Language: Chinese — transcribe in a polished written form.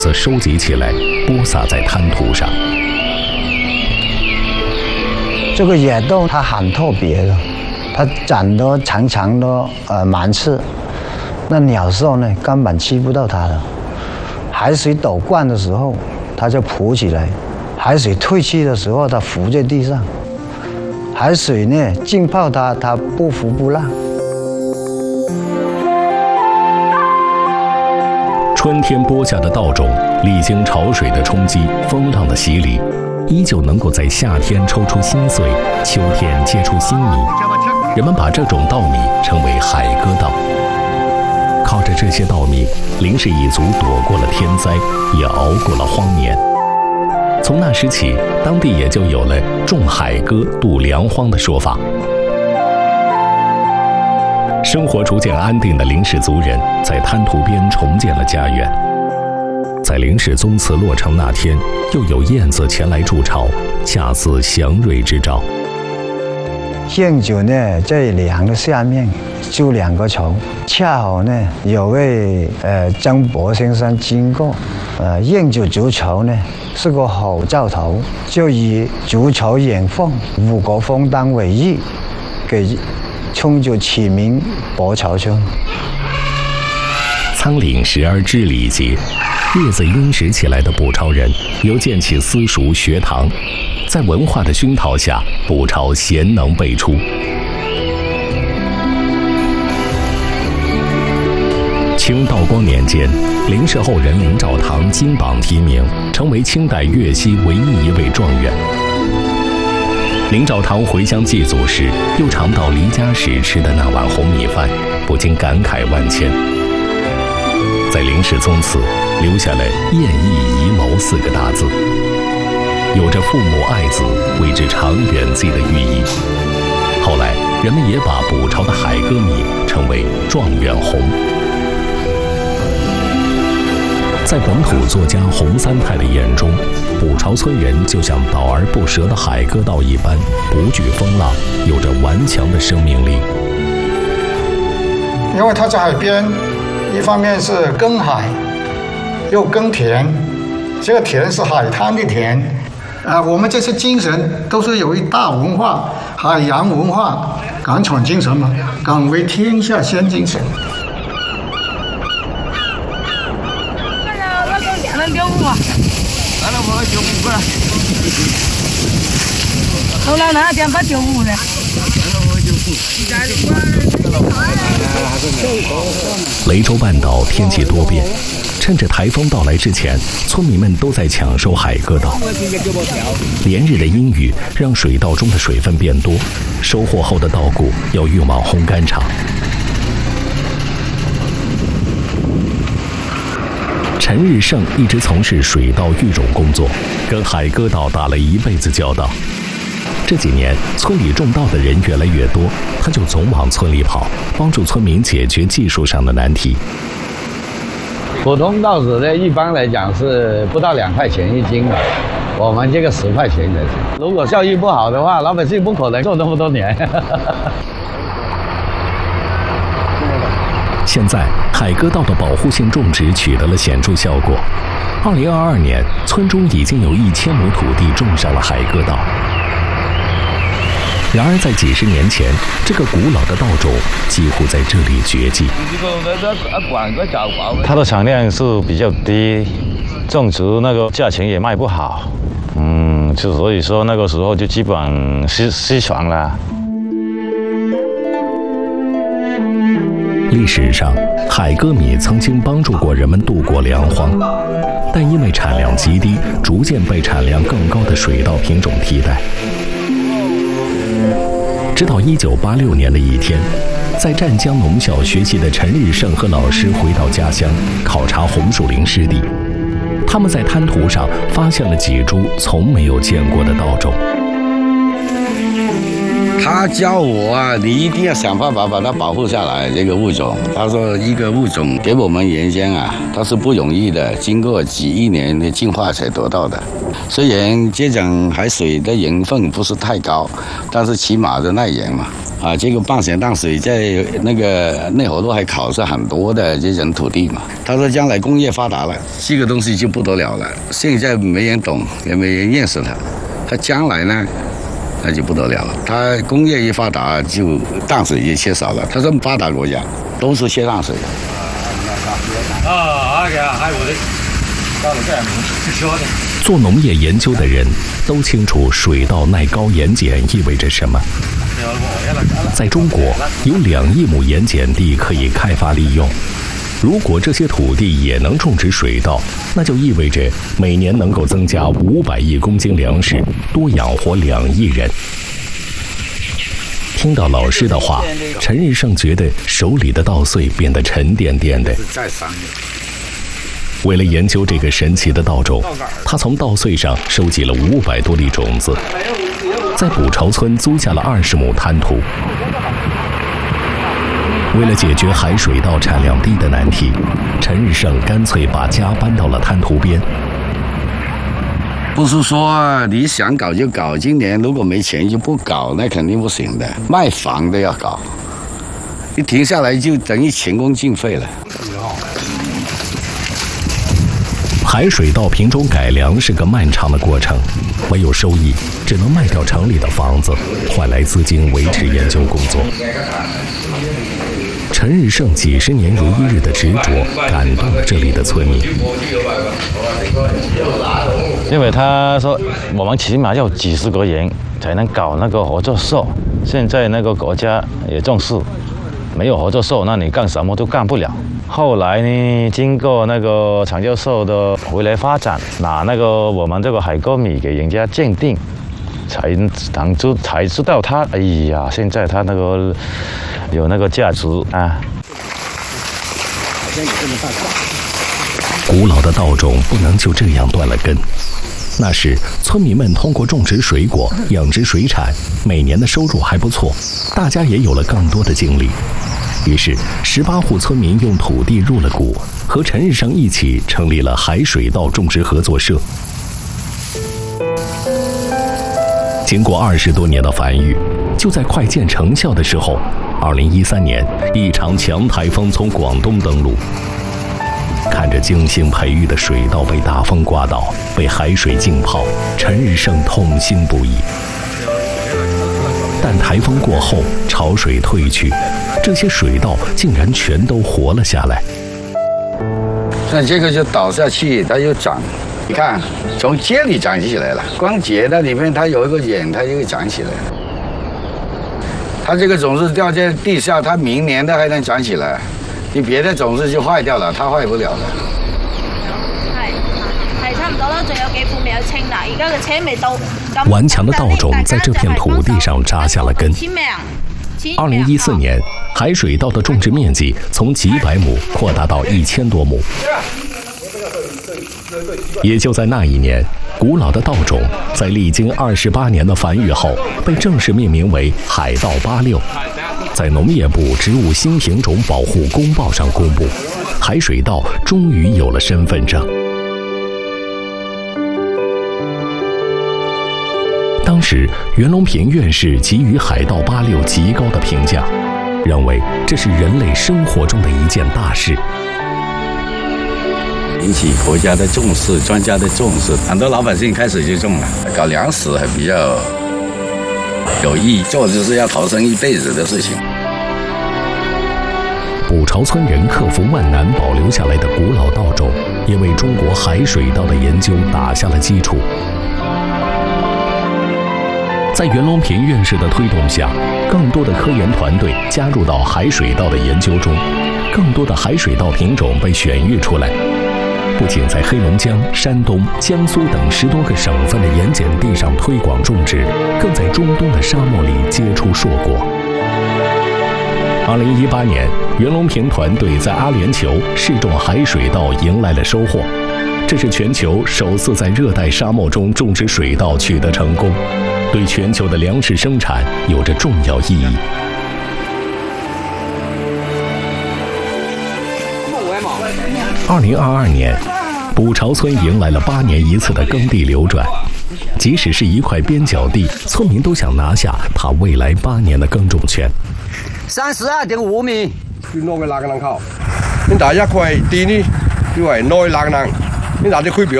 则收集起来，播撒在滩涂上。 这个野豆它很特别的，它长得长长的芒刺，那鸟兽呢根本吃不到它的。海水倒灌的时候，它就浮起来；海水退去的时候，它浮在地上。海水呢浸泡它，它不浮不浪。 春天播下的稻种，历经潮水的冲击、风浪的洗礼，依旧能够在夏天抽出新穗，秋天结出新米。人们把这种稻米称为海歌稻。靠着这些稻米，林氏一族躲过了天灾，也熬过了荒年。从那时起，当地也就有了种海歌度粮荒的说法。生活逐渐安定的林氏族人，在滩涂边重建了家园。在林氏宗祠落成那天，又有燕子前来筑巢，恰似祥瑞之兆。 燕子呢，在梁的下面筑2个巢，恰好呢有位张伯先生经过，燕子筑巢呢是个好兆头，就以筑巢养凤5个丰当为意，给村子起名伯巢村。 仓廪实而知礼节，日子殷实起来的卜巢人又建起私塾学堂，在文化的熏陶下，卜巢贤能辈出。清道光年间，林氏后人林兆堂金榜题名，成为清代粤西唯一一位状元。林兆堂回乡祭祖时，又尝到离家时吃的那碗红米饭，不禁感慨万千。在林氏宗祠留下了“燕翼宜谋”4个大字，有着父母爱子、为之长远计的寓意。后来，人们也把卜巢的海歌米称为状元红。在本土作家洪三太的眼中，卜巢村人就像倒而不折的海歌稻一般，不惧风浪，有着顽强的生命力。 因为它在海边，一方面是耕海，又耕田，这个田是海滩的田。我们这些精神都是有一大文化，海洋文化，敢闯精神嘛，敢为天下先精神。 后来那天把95了。 雷州半岛天气多变，趁着台风到来之前，村民们都在抢收海歌稻。连日的阴雨让水稻中的水分变多，收获后的稻谷要运往烘干厂。陈日胜一直从事水稻育种工作，跟海歌稻打了一辈子交道。这几年，村里种稻的人越来越多，他就总往村里跑，帮助村民解决技术上的难题。 普通稻子呢，一般来讲是不到2块钱一斤的，我们这个10块钱一斤。如果效益不好的话，老百姓不可能种那么多年。 现在，海歌稻的保护性种植取得了显著效果。2022年，村中已经有1000亩土地种上了海歌稻。然而，在几十年前，这个古老的稻种几乎在这里绝迹。 它的产量是比较低，种植那个价钱也卖不好，就所以说那个时候就基本失传了。 历史上，海歌米曾经帮助过人们度过粮荒，但因为产量极低，逐渐被产量更高的水稻品种替代。直到1986年的一天，在湛江农校学习的陈日胜和老师回到家乡，考察红树林湿地。他们在滩涂上发现了几株从没有见过的稻种。 他教我啊，你一定要想办法把它保护下来。这个物种，他说一个物种给我们岩浆啊，它是不容易的，经过几亿年的进化才得到的。虽然这种海水的盐分不是太高，但是起码的耐盐嘛。啊，这个半咸淡水在那个内河都还考察很多的这种土地嘛。他说将来工业发达了，这个东西就不得了了。现在没人懂，也没人认识它。它将来呢，那就不得了了。它工业一发达，就淡水也缺少了。它是发达国家，都是缺淡水的。 做农业研究的人都清楚水稻耐高盐碱意味着什么。在中国，有2亿亩盐碱地可以开发利用。如果这些土地也能种植水稻，那就意味着每年能够增加500亿公斤粮食，多养活2亿人。听到老师的话，陈日胜觉得手里的稻穗变得沉甸甸的。为了研究这个神奇的稻种，他从稻穗上收集了500多粒种子，在卜朝村租下了20亩滩涂。为了解决海水稻产量低的难题，陈日胜干脆把家搬到了滩涂边。 不是说你想搞就搞，今年如果没钱就不搞，那肯定不行的。卖房都要搞，一停下来就等于前功尽废了。 海水稻品种改良是个漫长的过程，没有收益，只能卖掉城里的房子，换来资金维持研究工作。陈日胜几10年如一日的执着，感动了这里的村民。 因为他说我们起码要几10个人才能搞那个合作社，现在那个国家也重视，没有合作社，那你干什么都干不了。后来呢，经过那个长教授的回来发展，拿那个我们这个海沟米给人家鉴定，才知道他，哎呀，现在他那个有那个价值啊。 古老的稻种不能就这样断了根。那时，村民们通过种植水果、养殖水产，每年的收入还不错，大家也有了更多的精力。于是，18户村民用土地入了股，和陈日胜一起成立了海水稻种植合作社。经过20多年的繁育，就在快见成效的时候，2013年，一场强台风从广东登陆。看着精心培育的水稻被大风刮倒，被海水浸泡，陈日胜痛心不已。但台风过后，潮水退去，这些水稻竟然全都活了下来。 像这个就倒下去，它又长，你看从节里长起来了，光节那里面它有一个眼，它就会长起来。它这个种子掉在地下，它明年它还能长起来。你别的种子就坏掉了，它壞不了的。 係差唔多啦，仲有幾款未有清啦，而家嘅車未到。 顽強的稻種在這片土地上扎下了根。2014年，海水稻的種植面積從幾百畝擴大到1000多畝。也就在那一年，古老的稻種在歷經28年的繁育後，被正式命名為海稻86。在農業部植物新品種保護公報上公布，海水稻終於有了身份證。當時，袁隆平院士給予海稻86極高的評價，認為這是人類生活中的一件大事。 引起國家的重視，專家的重視，很多老百姓開始就種了，搞糧食還比較有意義，做就是要逃生一輩子的事情。 卜朝村人克服萬難保留下來的古老稻種，也為中國海水稻的研究打下了基礎。在袁隆平院士的推動下，更多的科研團隊加入到海水稻的研究中，更多的海水稻品種被選育出來。不僅在黑龍江、山東、江蘇等10多個省份的鹽鹼地上推廣種植，更在中東的沙漠裡結出碩果。2018年，袁隆平團隊在阿聯酋試種海水稻迎來了收穫。 这是全球首次在热带沙漠中种植水稻取得成功，对全球的粮食生产有着重要意义。2022年，卜朝村迎来了8年一次的耕地流转。即使是一块边角地，村民都想拿下它未来8年的耕种权。 32.5米。 你攞嘅6個人口，你打一塊地呢，因為內6個人，你打啲區表。